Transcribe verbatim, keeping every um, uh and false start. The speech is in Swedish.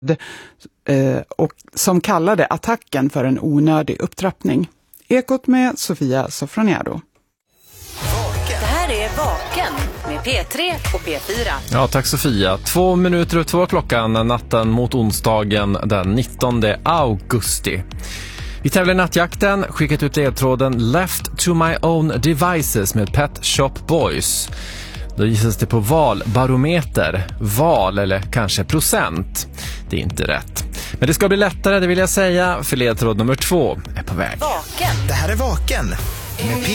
och som kallade attacken för en onödig upptrappning. Ekot med Sofia Sofroniado. Det här är Vaken med P tre och P fyra. Ja, tack Sofia. Två minuter och två klockan natten mot onsdagen den nittonde augusti. Vi tävlar i nattjakten, skickat ut ledtråden Left to my own devices med Pet Shop Boys. Då gissas det på valbarometer, val eller kanske procent. Det är inte rätt. Men det ska bli lättare, det vill jag säga, för ledtråd nummer två är på väg. Vaken. Det här är Vaken med